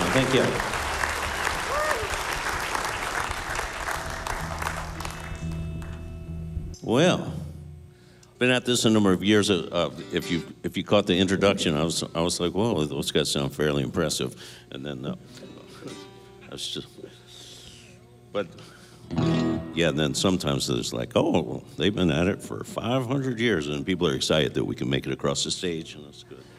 Thank you. Well, been at this a number of years. If you caught the introduction, I was like, whoa, those guys sound fairly impressive, and then I was just, but yeah. And then sometimes there's like, oh, well, they've been at it for 500 years, and people are excited that we can make it across the stage, and that's good.